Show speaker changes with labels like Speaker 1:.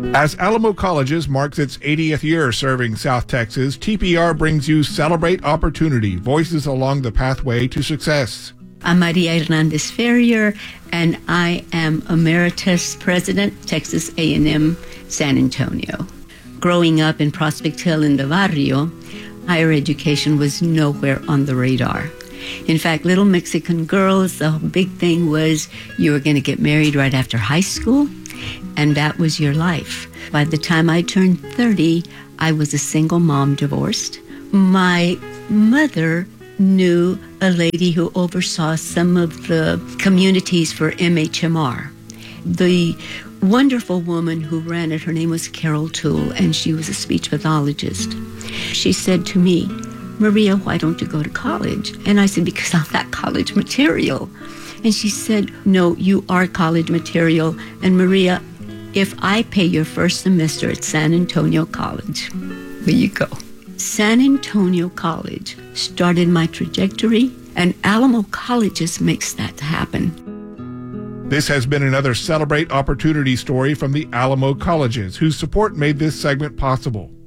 Speaker 1: As Alamo Colleges marks its 80th year serving South Texas, TPR brings you Celebrate Opportunity, Voices Along the Pathway to Success.
Speaker 2: I'm Maria Hernandez Ferrier, and I am Emeritus President, Texas A&M San Antonio. Growing up in Prospect Hill in the Barrio, higher education was nowhere on the radar. In fact, little Mexican girls, the big thing was you were going to get married right after high school, and that was your life. By the time I turned 30, I was a single mom, divorced. My mother knew a lady who oversaw some of the communities for MHMR. The wonderful woman who ran it, her name was Carol Toole, and she was a speech pathologist. She said to me, "Maria, why don't you go to college?" And I said, "Because I'm not college material." And she said, "No, you are college material. And Maria, if I pay your first semester at San Antonio College," there you go. San Antonio College started my trajectory, and Alamo Colleges makes that happen.
Speaker 1: This has been another Celebrate Opportunity story from the Alamo Colleges, whose support made this segment possible.